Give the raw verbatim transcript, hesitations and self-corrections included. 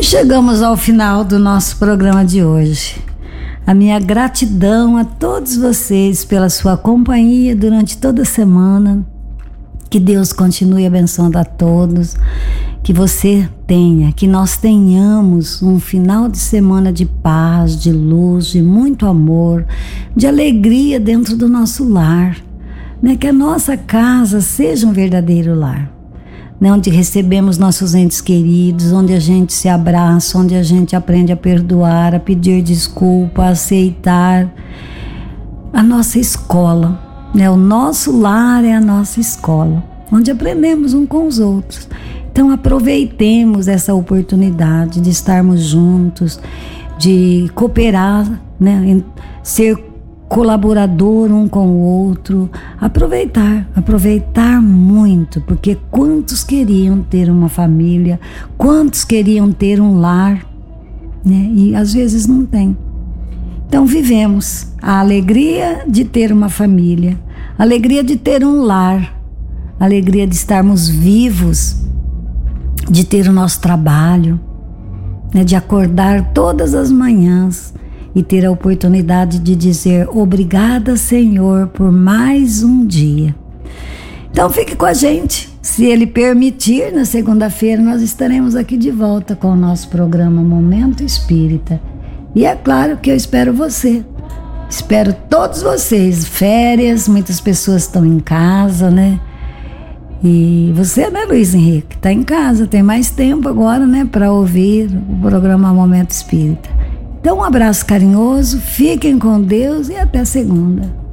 chegamos ao final do nosso programa de hoje. A minha gratidão a todos vocês pela sua companhia durante toda a semana. Que Deus continue abençoando a todos. Que você tenha, que nós tenhamos um final de semana de paz, de luz, de muito amor, de alegria dentro do nosso lar. Né? Que a nossa casa seja um verdadeiro lar. Né, onde recebemos nossos entes queridos, onde a gente se abraça, onde a gente aprende a perdoar, a pedir desculpa, a aceitar. A nossa escola, né, o nosso lar é a nossa escola, onde aprendemos uns com os outros. Então aproveitemos essa oportunidade de estarmos juntos, de cooperar, né, ser colaborador um com o outro, aproveitar, aproveitar muito, porque quantos queriam ter uma família, quantos queriam ter um lar, né? E às vezes não tem. Então vivemos a alegria de ter uma família, a alegria de ter um lar, a alegria de estarmos vivos, de ter o nosso trabalho, né? De acordar todas as manhãs e ter a oportunidade de dizer obrigada, Senhor, por mais um dia. Então fique com a gente. Se Ele permitir, na segunda-feira nós estaremos aqui de volta com o nosso programa Momento Espírita. E é claro que eu espero você. Espero todos vocês. Férias, muitas pessoas estão em casa, né? E você, né, Luiz Henrique? Está em casa, tem mais tempo agora, né, para ouvir o programa Momento Espírita. Então, um abraço carinhoso, fiquem com Deus e até segunda.